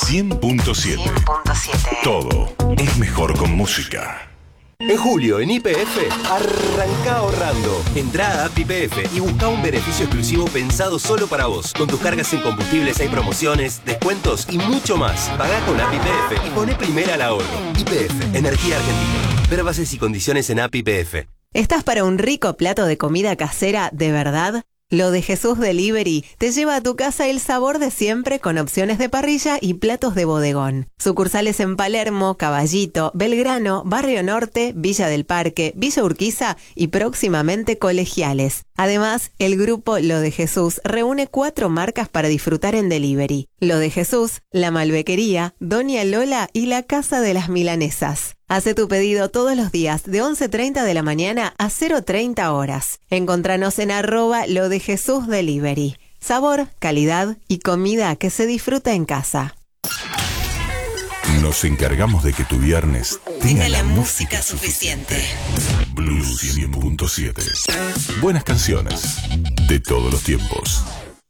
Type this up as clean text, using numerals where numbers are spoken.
100.7. Todo es mejor con música. En julio, en YPF, arranca ahorrando. Entrá a App YPF y busca un beneficio exclusivo pensado solo para vos. Con tus cargas en combustibles hay promociones, descuentos y mucho más. Pagá con App YPF y poné primera al ahorro. YPF, Energía Argentina. Ver bases y condiciones en App YPF. ¿Estás para un rico plato de comida casera de verdad? Lo de Jesús Delivery te lleva a tu casa el sabor de siempre con opciones de parrilla y platos de bodegón. Sucursales en Palermo, Caballito, Belgrano, Barrio Norte, Villa del Parque, Villa Urquiza y próximamente Colegiales. Además, el grupo Lo de Jesús reúne 4 marcas para disfrutar en delivery. Lo de Jesús, La Malbequería, Doña Lola y La Casa de las Milanesas. Hace tu pedido todos los días de 11:30 de la mañana a 0:30 horas. Encontranos en @Lo de Jesús Delivery. Sabor, calidad y comida que se disfruta en casa. Nos encargamos de que tu viernes tenga la música suficiente. Blues 100.7. Buenas canciones de todos los tiempos.